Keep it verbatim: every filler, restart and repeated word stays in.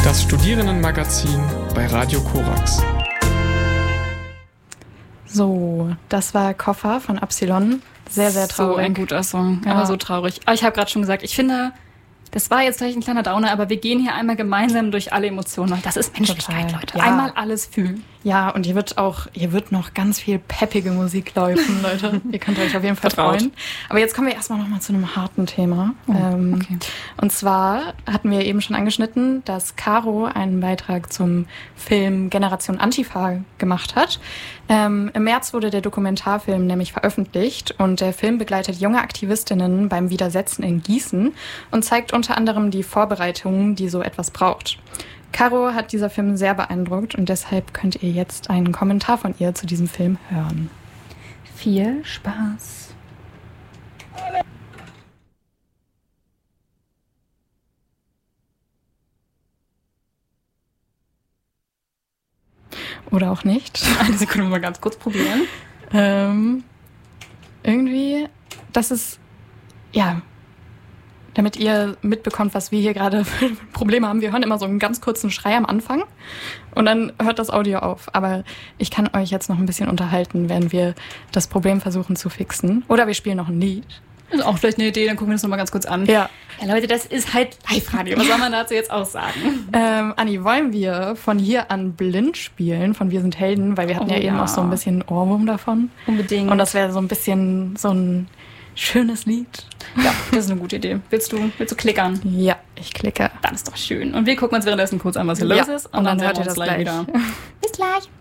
Das Studierendenmagazin bei Radio Korax. So, das war Koffer von Absilon. Sehr, sehr traurig. So ein guter Song, Ja. aber so traurig. Aber ich habe gerade schon gesagt, ich finde, das war jetzt vielleicht ein kleiner Downer, aber wir gehen hier einmal gemeinsam durch alle Emotionen. Das ist Menschlichkeit, Total. Leute. Ja. Einmal alles fühlen. Ja, und hier wird auch, hier wird noch ganz viel peppige Musik laufen, Leute. Ihr könnt euch auf jeden Fall Vertraut. freuen. Aber jetzt kommen wir erstmal nochmal zu einem harten Thema. Oh, ähm, okay. Und zwar hatten wir eben schon angeschnitten, dass Caro einen Beitrag zum Film Generation Antifa gemacht hat. Ähm, Im März wurde der Dokumentarfilm nämlich veröffentlicht und der Film begleitet junge Aktivistinnen beim Widersetzen in Gießen und zeigt unter anderem die Vorbereitungen, die so etwas braucht. Caro hat dieser Film sehr beeindruckt und deshalb könnt ihr jetzt einen Kommentar von ihr zu diesem Film hören. Viel Spaß. Oder auch nicht. Eine Sekunde mal ganz kurz probieren. ähm, irgendwie, das ist, ja, damit ihr mitbekommt, was wir hier gerade für Probleme haben. Wir hören immer so einen ganz kurzen Schrei am Anfang und dann hört das Audio auf. Aber ich kann euch jetzt noch ein bisschen unterhalten, während wir das Problem versuchen zu fixen. Oder wir spielen noch ein Lied. Das ist auch vielleicht eine Idee, dann gucken wir das nochmal ganz kurz an. Ja. Ja, Leute, das ist halt Live-Radio. Was soll man dazu jetzt auch sagen? Ähm, Anni, wollen wir von hier an blind spielen, von Wir sind Helden? Weil wir hatten Oh, ja eben ja. auch so ein bisschen Ohrwurm davon. Unbedingt. Und das wäre so ein bisschen so ein schönes Lied. ja, das ist eine gute Idee. Willst du, willst du klickern? Ja, ich klicke. Dann ist doch schön. Und wir gucken uns währenddessen kurz an, was hier Ja, los ist. und dann sehen hört wir ihr uns das gleich. wieder. Bis gleich.